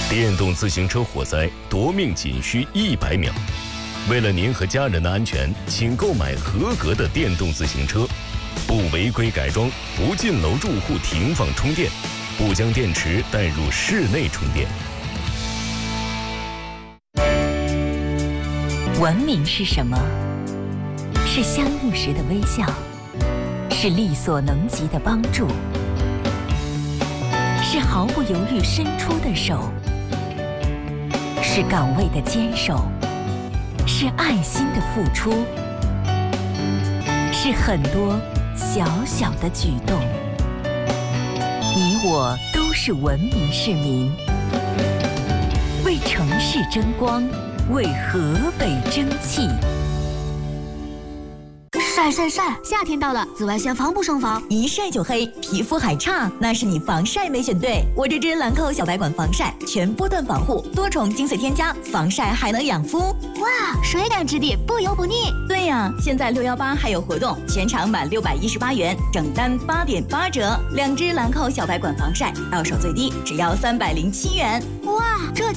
电动自行车火灾夺命仅需100秒。为了您和家人的安全，请购买合格的电动自行车，不违规改装，不进楼住户停放充电，不将电池带入室内充电。 文明是什么？是相遇时的微笑，是力所能及的帮助，是毫不犹豫伸出的手，是岗位的坚守，是爱心的付出，是很多小小的举动。你我都是文明市民，为城市争光，为河北争气。 晒晒晒！夏天到了，紫外线防不胜防， 一晒就黑，皮肤还差，那是你防晒没选对。我这支兰蔻小白管防晒，全波段防护，多重精粹添加，防晒还能养肤。 哇，水感质地，不油不腻。 对呀，现在618还有活动，全场满618元，整单8.8折。2支兰蔻小白管防晒，到手最低只要307元。 哇，这